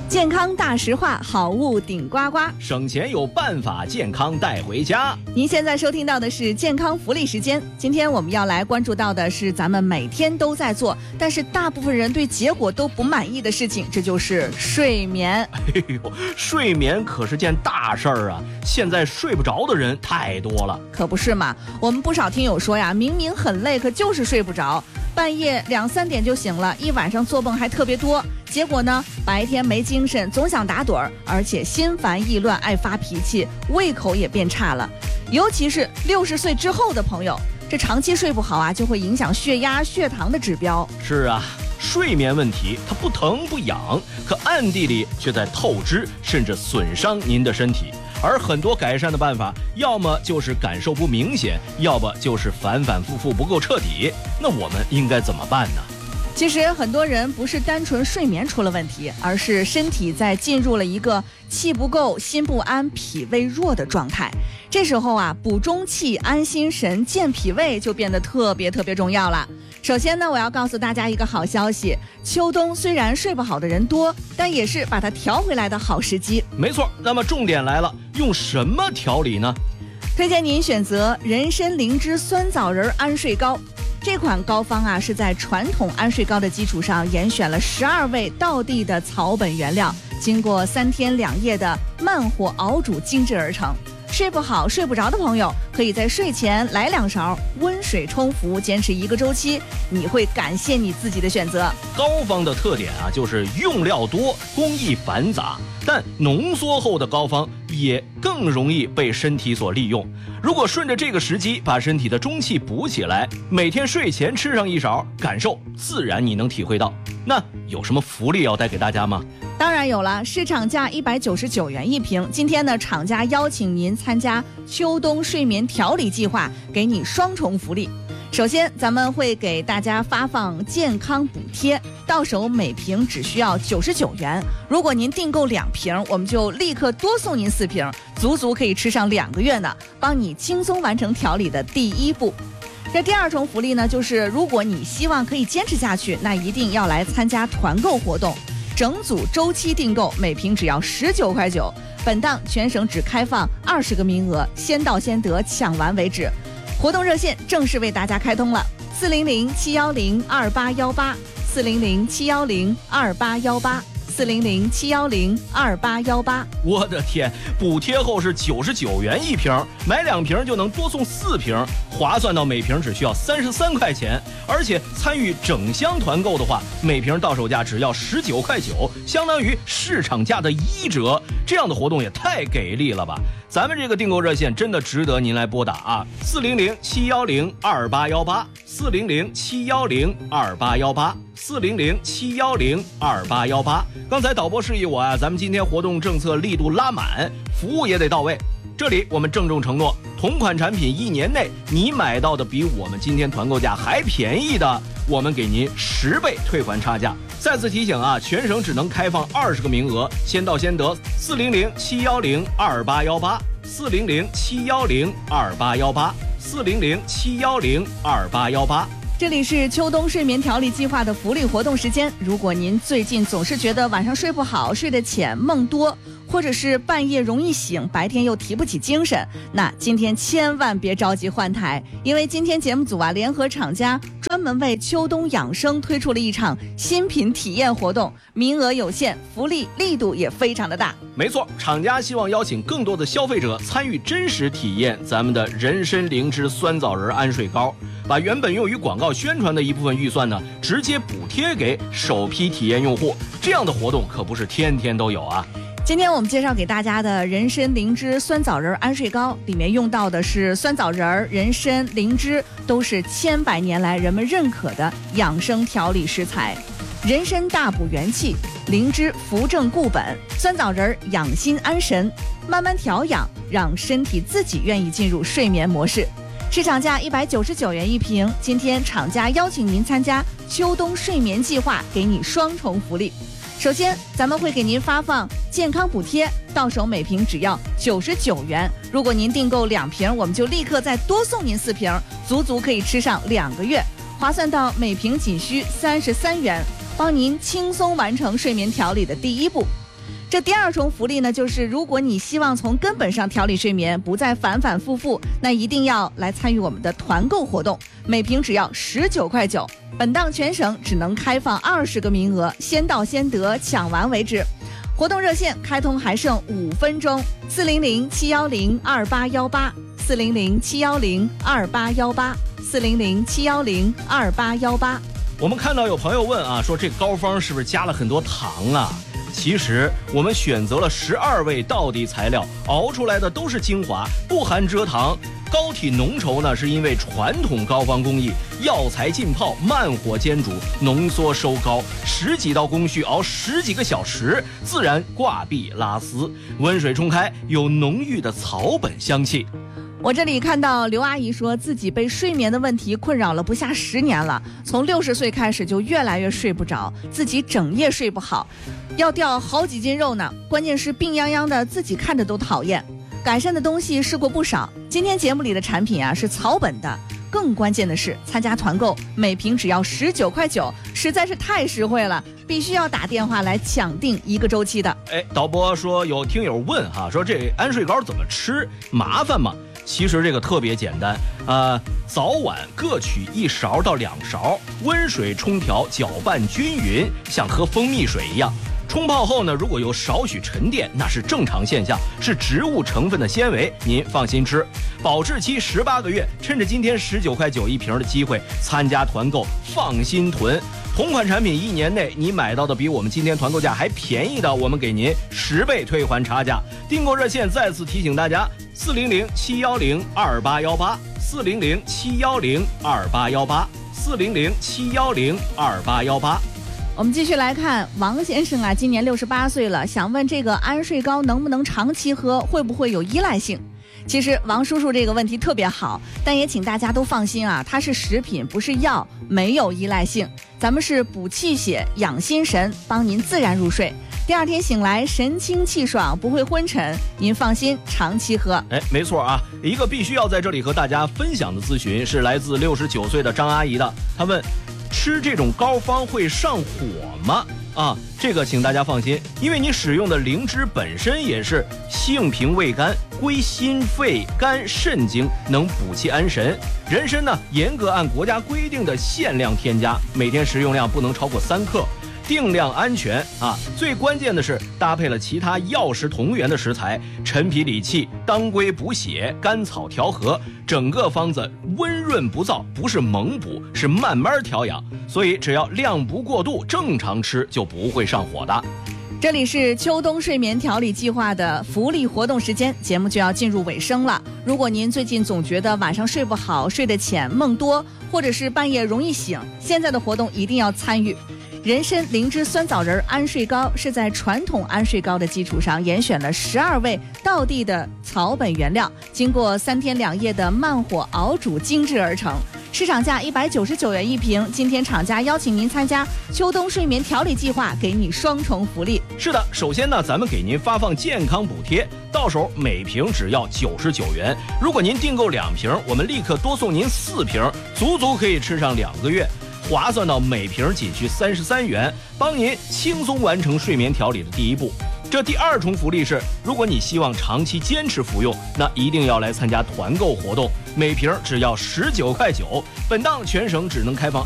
健康大实话，好物顶呱呱， 省钱有办法，健康带回家。 您现在收听到的是健康福利时间。今天我们要来关注到的是咱们每天都在做，但是大部分人对结果都不满意的事情，这就是睡眠。 哎呦，睡眠可是件大事儿啊！现在睡不着的人太多了。 可不是嘛，我们不少听友说呀，明明很累，可就是睡不着，半夜2、3点就醒了，一晚上做梦还特别多。结果呢，白天没精神，总想打盹儿，而且心烦意乱，爱发脾气，胃口也变差了。尤其是60岁之后的朋友，这长期睡不好啊，就会影响血压、血糖的指标。 是啊，睡眠问题它不疼不痒，可暗地里却在透支，甚至损伤您的身体。而很多改善的办法，要么就是感受不明显，要么就是反反复复不够彻底。那我们应该怎么办呢？ 其实很多人不是单纯睡眠出了问题，而是身体在进入了一个气不够、心不安、脾胃弱的状态。这时候啊，补中气、安心神、健脾胃就变得特别重要了。首先呢，我要告诉大家一个好消息，秋冬虽然睡不好的人多，但也是把它调回来的好时机。 没错，那么重点来了，用什么调理呢？ 推荐您选择人参灵芝酸枣仁安睡膏。这款膏方啊，是在传统安睡膏的基础上严选了12味道地的草本原料，经过3天2夜的慢火熬煮精制而成。睡不好睡不着的朋友，可以在睡前来2勺温水冲服，坚持1个周期，你会感谢你自己的选择。 膏方的特点啊，就是用料多，工艺繁杂，但浓缩后的膏方也更容易被身体所利用。如果顺着这个时机把身体的中气补起来，每天睡前吃上1勺，感受自然你能体会到。那有什么福利要带给大家吗？ 当然有了，市场价199元1瓶。今天呢，厂家邀请您参加秋冬睡眠调理计划，给你双重福利。首先，咱们会给大家发放健康补贴，到手每瓶只需要99元。如果您订购2瓶，我们就立刻多送您4瓶，足可以吃上2个月呢，帮你轻松完成调理的第1步。这第2重福利呢，就是如果你希望可以坚持下去，那一定要来参加团购活动。整组周期订购，每瓶只要19.9块。本档全省只开放20个名额，先到先得，抢完为止。活动热线正式为大家开通了，400-710-2818，400-710-2818，400-710-2818。 我的天，补贴后是99元1瓶，买2瓶就能多送4瓶，划算到每瓶只需要33块钱。而且参与整箱团购的话，每瓶到手价只要19.9块，相当于市场价的1折。这样的活动也太给力了吧！咱们这个订购热线真的值得您来拨打啊！400-710-2818，400-710-2818，400-710-2818。刚才导播示意我啊，咱们今天活动政策力度拉满，服务也得到位。这里我们郑重承诺，同款产品1年内你买到的比我们今天团购价还便宜的，我们给您10倍退还差价。再次提醒啊，全省只能开放20个名额，先到先得。400-710-2818，400-710-2818，400-710-2818。 这里是秋冬睡眠调理计划的福利活动时间。如果您最近总是觉得晚上睡不好、睡得浅、梦多，或者是半夜容易醒，白天又提不起精神，那今天千万别着急换台，因为今天节目组啊联合厂家专门为秋冬养生推出了一场新品体验活动，名额有限，福利力度也非常的大。 没错，厂家希望邀请更多的消费者参与真实体验咱们的人参灵芝酸枣仁安睡膏，把原本用于广告宣传的一部分预算呢，直接补贴给首批体验用户。这样的活动可不是天天都有啊。 今天我们介绍给大家的人参灵芝酸枣仁安睡膏，里面用到的是酸枣仁、人参、灵芝，都是千百年来人们认可的养生调理食材。人参大补元气，灵芝扶正固本，酸枣仁养心安神，慢慢调养，让身体自己愿意进入睡眠模式。市场价199元1瓶，今天厂家邀请您参加秋冬睡眠计划，给你双重福利。首先，咱们会给您发放健康补贴，到手每瓶只要99元。如果您订购2瓶，我们就立刻再多送您4瓶，足可以吃上2个月，划算到每瓶仅需33元，帮您轻松完成睡眠调理的第1步。 这第二重福利呢，就是如果你希望从根本上调理睡眠，不再反反复复，那一定要来参与我们的团购活动，每瓶只要19.9块，本档全省只能开放20个名额，先到先得，抢完为止。活动热线开通还剩5分钟，400-710-2818，400-710-2818，400-710-2818。 我们看到有朋友问啊，说这膏方是不是加了很多糖啊？其实我们选择了12味道地材料，熬出来的都是精华，不含蔗糖。膏体浓稠呢，是因为传统膏方工艺，药材浸泡，慢火煎煮，浓缩收膏，10几道工序熬10几个小时，自然挂壁拉丝，温水冲开，有浓郁的草本香气。 我这里看到刘阿姨说自己被睡眠的问题困扰了不下10年了，从60岁开始就越来越睡不着，自己整夜睡不好，要掉好几斤肉呢，关键是病殃殃的，自己看着都讨厌。改善的东西试过不少，今天节目里的产品啊是草本的，更关键的是参加团购，每瓶只要19.9块，实在是太实惠了，必须要打电话来抢订1个周期的。 导播说有听友问哈，说这安睡膏怎么吃，麻烦吗？其实这个特别简单，早晚各取1勺到2勺，温水冲调，搅拌均匀，像喝蜂蜜水一样。冲泡后呢，如果有少许沉淀，那是正常现象，是植物成分的纤维，您放心吃。保质期18个月，趁着今天19.9块一瓶的机会，参加团购，放心囤。同款产品1年内你买到的比我们今天团购价还便宜的，我们给您10倍退还差价。订购热线再次提醒大家：400-710-2818，400-710-2818，400-710-2818。 我们继续来看王先生啊，今年68岁了，想问这个安睡膏能不能长期喝，会不会有依赖性？其实王叔叔这个问题特别好，但也请大家都放心啊，它是食品不是药，没有依赖性。咱们是补气血养心神，帮您自然入睡，第2天醒来神清气爽，不会昏沉，您放心长期喝。 没错啊，一个必须要在这里和大家分享的咨询是来自69岁的张阿姨的，她问吃这种膏方会上火吗？这个请大家放心，因为你使用的灵芝本身也是性平味甘，归心肺肝肾经，能补气安神。人参呢，严格按国家规定的限量添加，每天食用量不能超过3克。定量安全最关键的是搭配了其他药食同源的食材，陈皮理气，当归补血，甘草调和，整个方子温润不燥，不是猛补，是慢慢调养，所以只要量不过度，正常吃就不会上火的。 这里是秋冬睡眠调理计划的福利活动时间，节目就要进入尾声了。如果您最近总觉得晚上睡不好，睡得浅，梦多，或者是半夜容易醒，现在的活动一定要参与。人参灵芝酸枣仁安睡膏是在传统安睡膏的基础上严选了12味道地的草本原料，经过3天2夜的慢火熬煮精制而成，市场价199元一瓶。今天厂家邀请您参加秋冬睡眠调理计划，给你双重福利。 是的，首先呢，咱们给您发放健康补贴，到手每瓶只要99元。如果您订购2瓶，我们立刻多送您4瓶，足足可以吃上2个月。划算到每瓶仅需33元，帮您轻松完成睡眠调理的第1步。这第2重福利是，如果你希望长期坚持服用，那一定要来参加团购活动，每瓶只要19.9块，本档全省只能开放